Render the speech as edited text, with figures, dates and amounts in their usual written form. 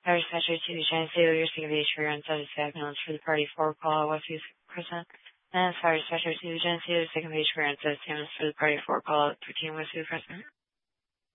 Sorry, Special 2, Gen 2, your second base for unsatisfactory notes for the party 4 call, West 2%. And sorry, Special 2, Gen 2, second base for unsatisfactory notes for the party 4 call, 13 West 2%.